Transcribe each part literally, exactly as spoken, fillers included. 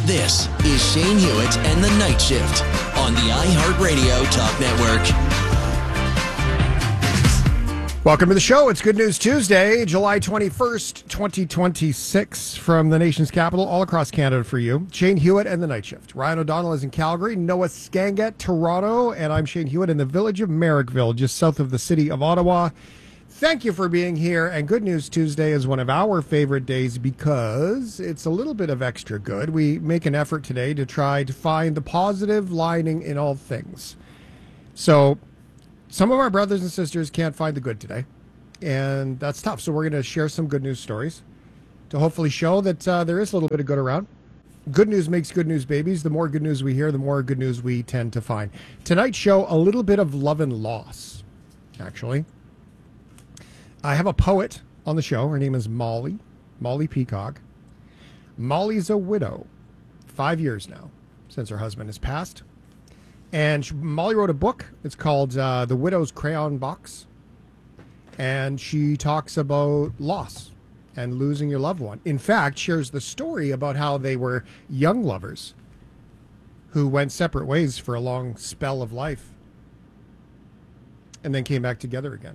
This is Shane Hewitt and the Night Shift on the iHeartRadio Talk Network. Welcome to the show. It's Good News Tuesday, July twenty-first, twenty twenty-six, from the nation's capital, all across Canada for you. Shane Hewitt and the Night Shift. Ryan O'Donnell is in Calgary, Noah Skangat, Toronto, and I'm Shane Hewitt in the village of Merrickville, just south of the city of Ottawa. Thank you for being here, and Good News Tuesday is one of our favorite days because it's a little bit of extra good. We make an effort today to try to find the positive lining in all things. So some of our brothers and sisters can't find the good today, and that's tough. So we're going to share some good news stories to hopefully show that uh, there is a little bit of good around. Good news makes good news babies. The more good news we hear, the more good news we tend to find. Tonight's show, a little bit of love and loss, actually. I have a poet on the show. Her name is Molly, Molly Peacock. Molly's a widow, five years now since her husband has passed. And she, Molly wrote a book. It's called uh, The Widow's Crayon Box. And she talks about loss and losing your loved one. In fact, shares the story about how they were young lovers who went separate ways for a long spell of life and then came back together again.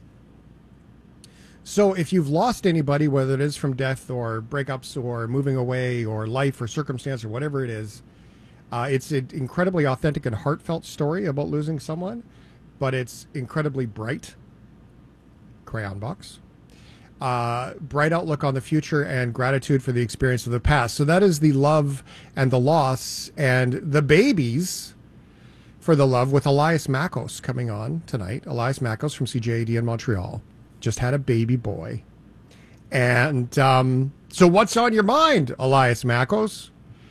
So if you've lost anybody, whether it is from death or breakups or moving away or life or circumstance or whatever it is, uh, it's an incredibly authentic and heartfelt story about losing someone, but it's incredibly bright. Crayon box. Uh, bright outlook on the future and gratitude for the experience of the past. So that is the love and the loss and the babies for the love with Elias Makos coming on tonight. Elias Makos from C J A D in Montreal. Just had a baby boy. And um, so what's on your mind, Elias Makos?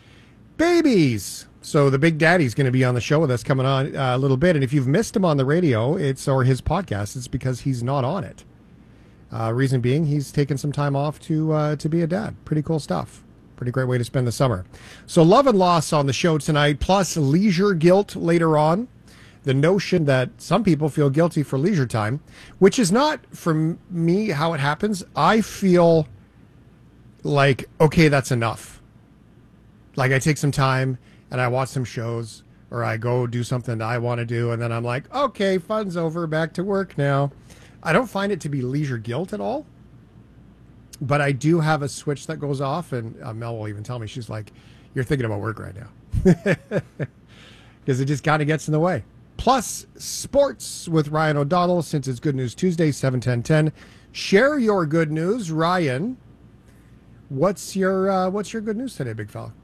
Babies. So the Big Daddy's going to be on the show with us coming on uh, a little bit. And if you've missed him on the radio, it's or his podcast, it's because he's not on it. Uh, reason being, he's taken some time off to uh, to be a dad. Pretty cool stuff. Pretty great way to spend the summer. So love and loss on the show tonight, plus leisure guilt later on. The notion that some people feel guilty for leisure time, which is not, for me, how it happens. I feel like, okay, that's enough. Like I take some time and I watch some shows or I go do something that I want to do. And then I'm like, okay, fun's over, back to work now. I don't find it to be leisure guilt at all. But I do have a switch that goes off. And uh, Mel will even tell me, she's like, you're thinking about work right now. Because it just kind of gets in the way. Plus, sports with Ryan O'Donnell, since it's Good News Tuesday, seven ten ten. Share your good news. Ryan, what's your uh, what's your good news today, big fella?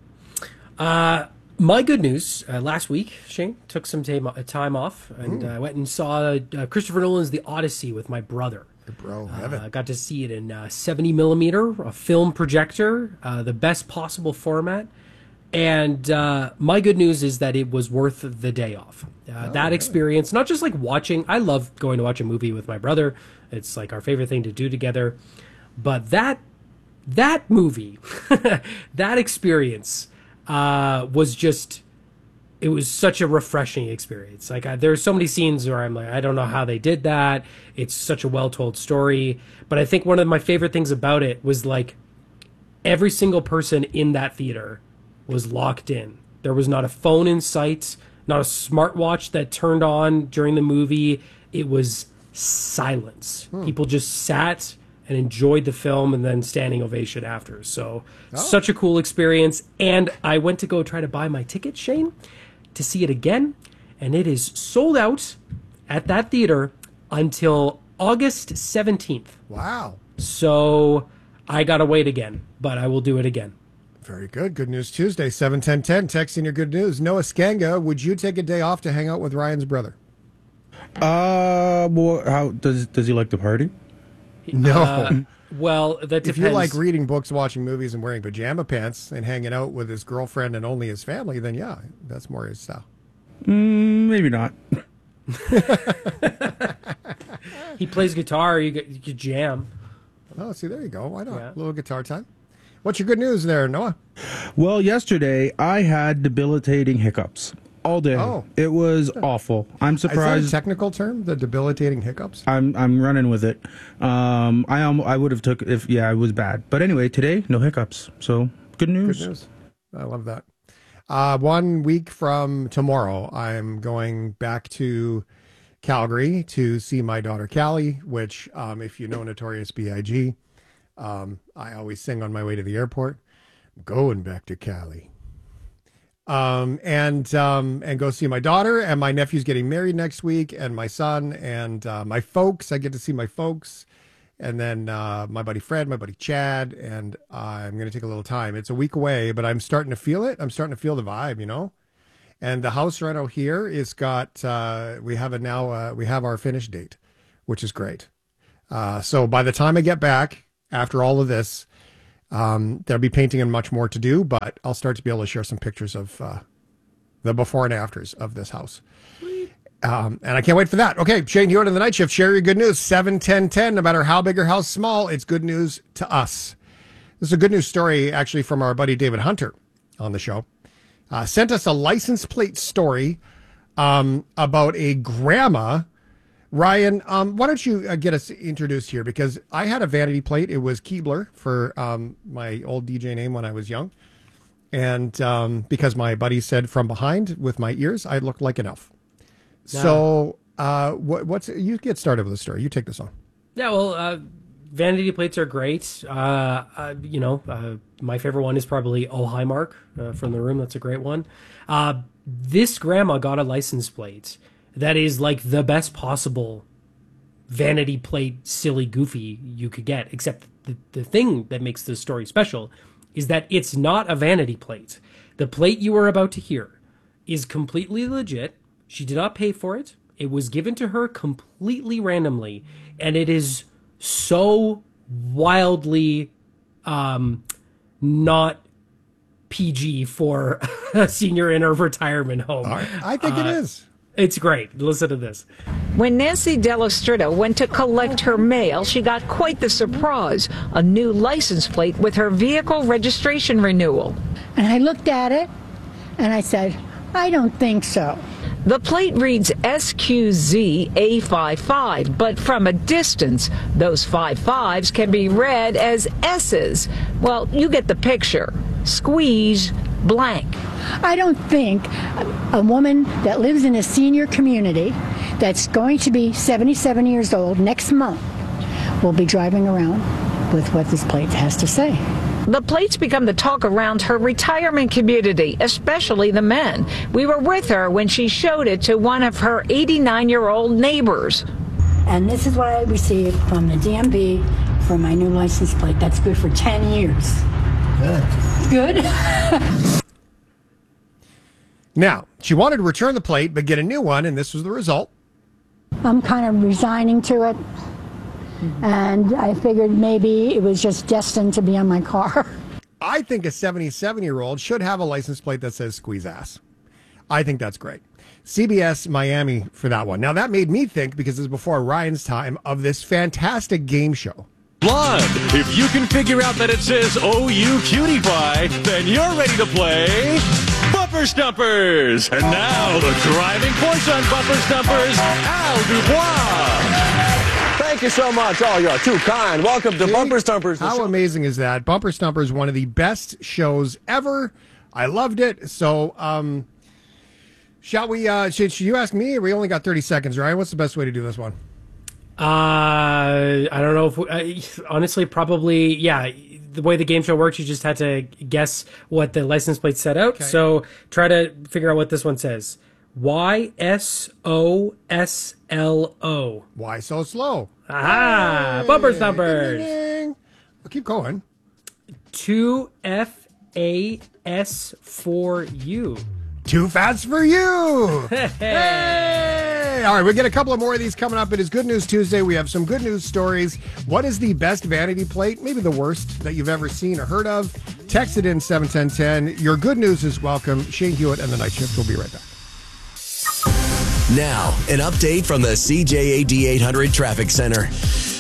Uh, my good news, uh, last week, Shane, took some time, uh, time off, and I uh, went and saw uh, Christopher Nolan's The Odyssey with my brother. Your bro, I uh, got to see it in uh, seventy millimeter, a film projector, uh, the best possible format. And uh, my good news is that it was worth the day off. Uh, oh, that experience, not just like watching, I love going to watch a movie with my brother. It's like our favorite thing to do together. But that that movie, that experience uh, was just, it was such a refreshing experience. Like I, there's so many scenes where I'm like, I don't know how they did that. It's such a well-told story. But I think one of my favorite things about it was like every single person in that theater was locked in. There was not a phone in sight, not a smartwatch that turned on during the movie. It was silence. Hmm. People just sat and enjoyed the film and then standing ovation after. So oh. Such a cool experience. And I went to go try to buy my ticket, Shane, to see it again. And it is sold out at that theater until August seventeenth. Wow. So I got to wait again, but I will do it again. Very good. Good News Tuesday, seven ten ten. Texting your good news. Noah Skanga, would you take a day off to hang out with Ryan's brother? Uh, well, how does does he like to party? No. Uh, well, that depends. If you like reading books, watching movies, and wearing pajama pants and hanging out with his girlfriend and only his family, then yeah, that's more his style. Mm, maybe not. He plays guitar. You could, you could jam. Oh, see, there you go. Why not? Yeah. A little guitar time. What's your good news there, Noah? Well, yesterday I had debilitating hiccups all day. Oh. It was awful. I'm surprised. Is that a technical term, the debilitating hiccups? I'm I'm running with it. Um, I um, I would have took if yeah, it was bad. But anyway, today no hiccups. So good news. Good news. I love that. Uh, one week from tomorrow, I'm going back to Calgary to see my daughter Callie, which, um, if you know Notorious B I G, um, I always sing on my way to the airport. I'm going back to Callie. Um, and um, and go see my daughter, and my nephew's getting married next week, and my son, and uh, my folks. I get to see my folks. And then uh, my buddy Fred, my buddy Chad, and uh, I'm going to take a little time. It's a week away, but I'm starting to feel it. I'm starting to feel the vibe, you know? And the house reno here is got, uh, we have it now, uh, we have our finish date, which is great. Uh, so by the time I get back, after all of this, um, there'll be painting and much more to do, but I'll start to be able to share some pictures of uh, the before and afters of this house. Um, and I can't wait for that. Okay, Shane Hewitt in the Night Shift. Share your good news. seven ten ten. No matter how big or how small, it's good news to us. This is a good news story, actually, from our buddy David Hunter on the show. Uh, sent us a license plate story um, about a grandma. Ryan, um, why don't you uh, get us introduced here? Because I had a vanity plate. It was Keebler for um, my old D J name when I was young. And um, because my buddy said from behind with my ears, I looked like an elf. So, uh, what, what's you get started with the story? You take this on. Yeah, well, uh, vanity plates are great. Uh, uh, you know, uh, my favorite one is probably Oh Hi Mark uh, from The Room. That's a great one. Uh, this grandma got a license plate that is like the best possible vanity plate, silly, goofy you could get. Except the, the thing that makes this story special is that it's not a vanity plate. The plate you are about to hear is completely legit. She did not pay for it. It was given to her completely randomly. And it is so wildly um, not P G for a senior in a retirement home. Right. I think uh, it is. It's great. Listen to this. When Nancy Delastrita went to collect her mail, she got quite the surprise, a new license plate with her vehicle registration renewal. And I looked at it and I said, I don't think so. The plate reads S Q Z A fifty-five, but from a distance, those five fives can be read as S's. Well, you get the picture. Squeeze blank. I don't think a woman that lives in a senior community that's going to be seventy-seven years old next month will be driving around with what this plate has to say. The plates become the talk around her retirement community, especially the men. We were with her when she showed it to one of her eighty-nine-year-old neighbors. And this is what I received from the D M V for my new license plate. That's good for ten years. Good. Good? Now, she wanted to return the plate but get a new one, and this was the result. I'm kind of resigning to it. And I figured maybe it was just destined to be on my car. I think a seventy-seven-year-old should have a license plate that says squeeze ass. I think that's great. C B S Miami for that one. Now, that made me think, because it was before Ryan's time, of this fantastic game show. Blood. If you can figure out that it says Oh You Cutie Pie, then you're ready to play Bumper Stumpers. And now the driving force on Bumper Stumpers, Al Dubois. Thank you so much. Oh, you're too kind. Welcome to See? Bumper Stumpers. How amazing is that? Bumper Stumpers, one of the best shows ever. I loved it. So, um, shall we, uh, should, should you ask me? We only got thirty seconds, Ryan. What's the best way to do this one? Uh, I don't know if, we, uh, honestly, probably, yeah. The way the game show works, you just had to guess what the license plate set out. Okay. So try to figure out what this one says. Y S O S L O. Why so slow? Ah, hey. Bumper Stumpers. Ding, ding, ding. I'll keep going. two F A S for you. Too fast for you. Hey. All right, we get a couple of more of these coming up. It is Good News Tuesday. We have some good news stories. What is the best vanity plate, maybe the worst, that you've ever seen or heard of? Text it in seven ten ten. Your good news is welcome. Shane Hewitt and the Night Shift will be right back. Now, an update from the C J A D eight hundred Traffic Center.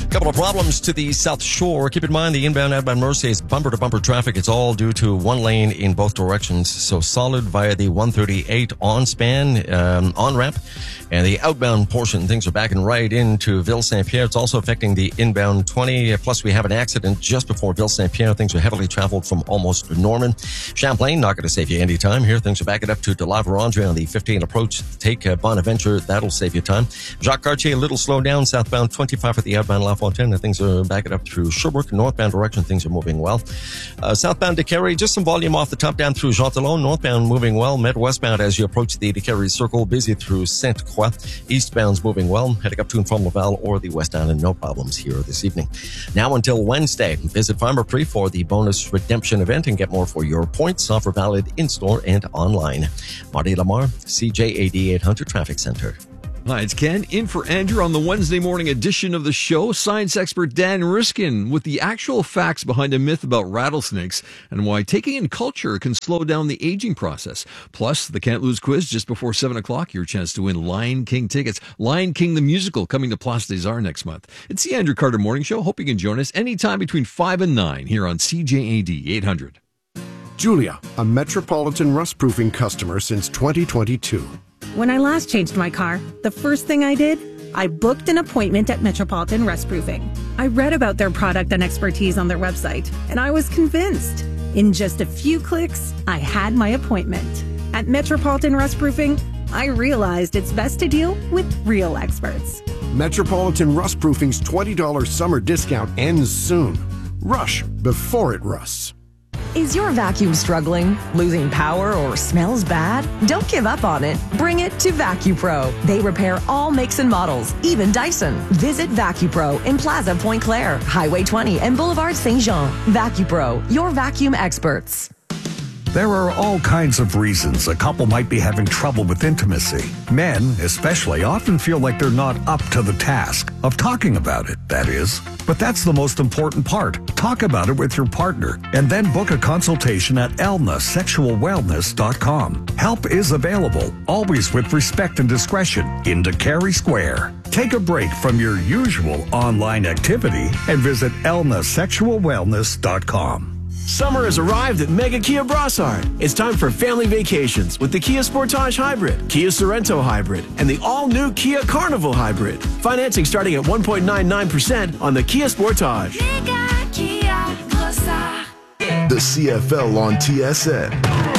Couple of problems to the South Shore. Keep in mind the inbound outbound Mercy is bumper-to-bumper traffic. It's all due to one lane in both directions. So solid via the one thirty-eight on-span, um, on-ramp. And the outbound portion, things are backing right into Ville-Saint-Pierre. It's also affecting the inbound twenty. Plus, we have an accident just before Ville-Saint-Pierre. Things are heavily traveled from almost Norman. Champlain, not going to save you any time here. Things are backing up to De La Vérendrye on the fifteen approach. Take uh, Bonaventure. That'll save you time. Jacques Cartier, a little slow down. Southbound twenty-five for the outbound La Fontaine. Things are backing up through Sherbrooke. Northbound direction, things are moving well. Uh, southbound Décarie, just some volume off the top down through Jean Talon. Northbound moving well. Med westbound as you approach the Décarie Circle. Busy through Sainte-Croix. Eastbound's moving well. Heading up to and from Laval or the West Island. No problems here this evening. Now until Wednesday, visit Pharmaprix for the bonus redemption event and get more for your points. Offer valid in-store and online. Marty Lamar, C J A D eight hundred Traffic Center. Hi, it's Ken, in for Andrew on the Wednesday morning edition of the show. Science expert Dan Riskin with the actual facts behind a myth about rattlesnakes and why taking in culture can slow down the aging process. Plus, the Can't Lose quiz just before seven o'clock, your chance to win Lion King tickets. Lion King the Musical coming to Place des Arts next month. It's the Andrew Carter Morning Show. Hope you can join us anytime between five and nine here on C J A D eight hundred. Julia, a Metropolitan rust-proofing customer since twenty twenty-two. When I last changed my car, the first thing I did, I booked an appointment at Metropolitan Rustproofing. I read about their product and expertise on their website, and I was convinced. In just a few clicks, I had my appointment. At Metropolitan Rustproofing, I realized it's best to deal with real experts. Metropolitan Rustproofing's twenty dollars summer discount ends soon. Rush before it rusts. Is your vacuum struggling, losing power, or smells bad? Don't give up on it. Bring it to VacuPro. They repair all makes and models, even Dyson. Visit VacuPro in Plaza Point Claire, Highway twenty, and Boulevard Saint Jean. VacuPro, your vacuum experts. There are all kinds of reasons a couple might be having trouble with intimacy. Men, especially, often feel like they're not up to the task of talking about it, that is. But that's the most important part. Talk about it with your partner and then book a consultation at elna sexual wellness dot com. Help is available, always with respect and discretion, in Décarie Square. Take a break from your usual online activity and visit elna sexual wellness dot com. Summer has arrived at Mega Kia Brossard. It's time for family vacations with the Kia Sportage Hybrid, Kia Sorento Hybrid, and the all-new Kia Carnival Hybrid. Financing starting at one point nine nine percent on the Kia Sportage. Mega Kia Brossard. The C F L on T S N.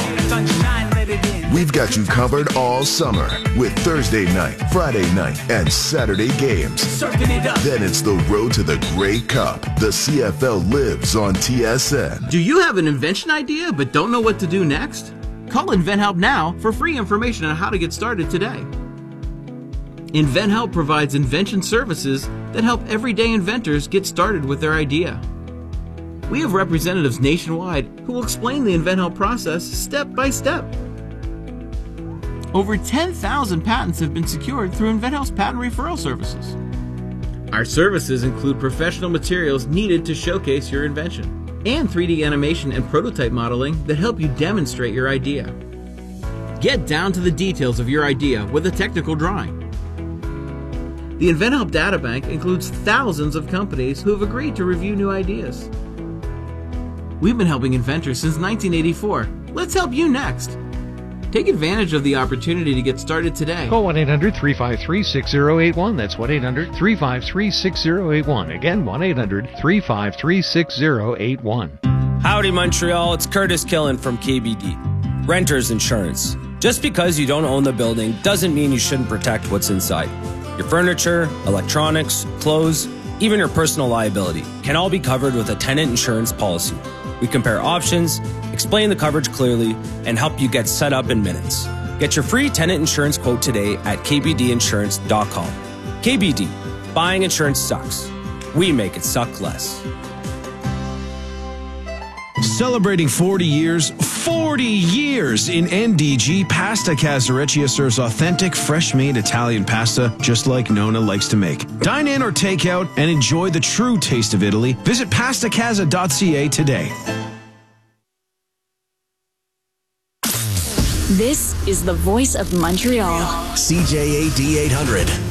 We've got you covered all summer with Thursday night, Friday night, and Saturday games. Then it's the road to the Grey Cup. The C F L lives on T S N. Do you have an invention idea but don't know what to do next? Call InventHelp now for free information on how to get started today. InventHelp provides invention services that help everyday inventors get started with their idea. We have representatives nationwide who will explain the InventHelp process step by step. Over ten thousand patents have been secured through InventHelp's patent referral services. Our services include professional materials needed to showcase your invention, and three D animation and prototype modeling that help you demonstrate your idea. Get down to the details of your idea with a technical drawing. The InventHelp Databank includes thousands of companies who have agreed to review new ideas. We've been helping inventors since nineteen eighty-four. Let's help you next. Take advantage of the opportunity to get started today. Call one eight hundred three five three six zero eight one. That's one eight hundred three five three six zero eight one. Again, one eight hundred three five three six zero eight one. Howdy, Montreal. It's Curtis Killen from K B D. Renters Insurance. Just because you don't own the building doesn't mean you shouldn't protect what's inside. Your furniture, electronics, clothes, even your personal liability can all be covered with a tenant insurance policy. We compare options, explain the coverage clearly, and help you get set up in minutes. Get your free tenant insurance quote today at k b d insurance dot com. K B D, buying insurance sucks. We make it suck less. Celebrating forty years, forty years in N D G, Pasta Casareccia serves authentic, fresh-made Italian pasta just like Nona likes to make. Dine in or take out and enjoy the true taste of Italy. Visit pasta casa dot c a today. This is the voice of Montreal. C J A D eight hundred.